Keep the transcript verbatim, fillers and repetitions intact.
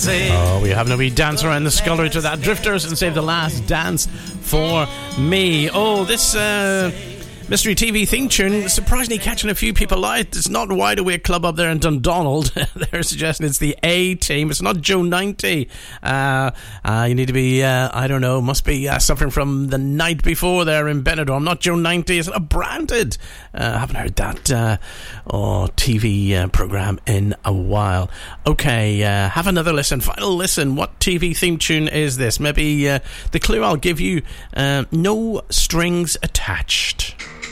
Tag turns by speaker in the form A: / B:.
A: say.
B: Oh, we having a wee dance around the scullery to that. Drifters and Save the Last Dance for Me. Oh, this uh, Mystery T V theme tune surprisingly catching a few people out. It's not Wide Awake Club up there in Dundonald. They're suggesting it's the A Team. It's not Joe ninety. Uh, uh, you need to be, uh, I don't know, must be uh, suffering from the night before there in Benidorm. Not Joe ninety. It's not Branded. I uh, haven't heard that uh, oh, T V uh, programme in a while. Okay, uh, have another listen. Final listen. What T V theme tune is this? Maybe uh, the clue I'll give you, uh, No Strings Attached.